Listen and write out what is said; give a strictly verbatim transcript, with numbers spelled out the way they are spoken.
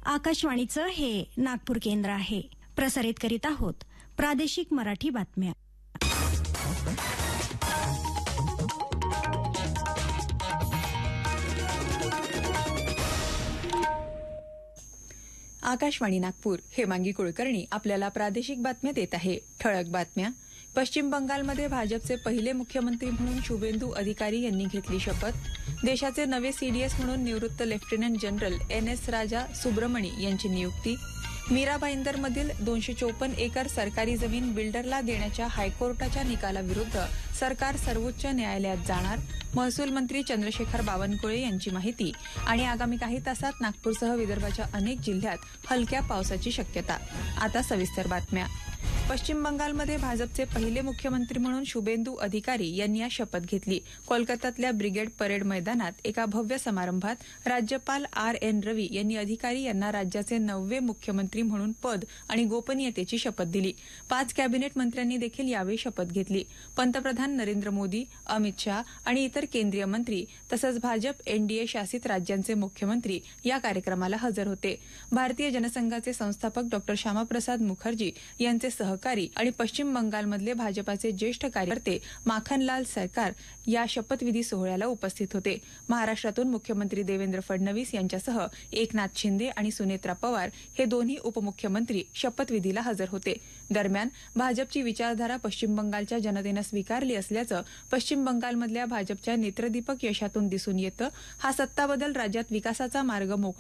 आकाशवाणीचं हे नागपूर केंद्र आहे. प्रसारित करीत आहोत प्रादेशिक मराठी बातम्या. आकाशवाणी नागपूर. हेमांगी कुलकर्णी आपल्याला प्रादेशिक बातम्या देत आहे. ठळक बातम्या. पश्चिम बंगालमध्ये भाजपचे पहिले मुख्यमंत्री म्हणून शुभेंदू अधिकारी यांनी घेतली शपथ. देशाचे नवे सीडीएस म्हणून निवृत्त लेफ्टनंट जनरल एन एस राजा सुब्रमणी यांची नियुक्ती. मीरा भाईंदरमधील दोनशे चोपन्न एकर सरकारी जमीन बिल्डरला देण्याच्या हायकोर्टाच्या निकालाविरुद्ध सरकार सर्वोच्च न्यायालयात जाणार. महसूल मंत्री चंद्रशेखर बावनकुळे यांची माहिती. आणि आगामी काही तासात नागपूरसह विदर्भाच्या अनेक जिल्ह्यात हलक्या पावसाची शक्यता. आता सविस्तर बातम्या. पश्चिम बंगालमध्ये भाजपचे पहिले मुख्यमंत्री म्हणून शुभेंदू अधिकारी यांनी आज शपथ घेतली. कोलकात्यातल्या ब्रिगेड परेड मैदानात एका भव्य समारंभात राज्यपाल आर एन रवी यांनी अधिकारी यांना राज्याचे नववे मुख्यमंत्री म्हणून पद आणि गोपनीयतेची शपथ दिली. पाच कॅबिनेट मंत्र्यांनी देखील यावेळी शपथ घेतली. पंतप्रधान नरेंद्र मोदी, अमित शाह आणि इतर केंद्रीय मंत्री तसंच भाजप एनडीए शासित राज्यांचे मुख्यमंत्री या कार्यक्रमाला हजर होते. भारतीय जनसंघाचे संस्थापक डॉ श्यामाप्रसाद मुखर्जी यांचे सहकारी आणि पश्चिम बंगालमधले भाजपाचे ज्येष्ठ कार्यकर्ते माखनलाल सरकार या शपथविधी सोहळ्याला उपस्थित होते. महाराष्ट्रातून मुख्यमंत्री देवेंद्र फडणवीस यांच्यासह एकनाथ शिंदे आणि सुनेत्रा पवार हे दोन्ही उपमुख्यमंत्री शपथविधीला हजर होते. दरम्यान भाजपची विचारधारा पश्चिम बंगालच्या जनतेनं स्वीकारली असल्याचं पश्चिम बंगालमधल्या भाजपच्या नेत्रदीपक यशातून दिसून येतं. हा सत्ताबदल राज्यात विकासाचा मार्ग मोकळा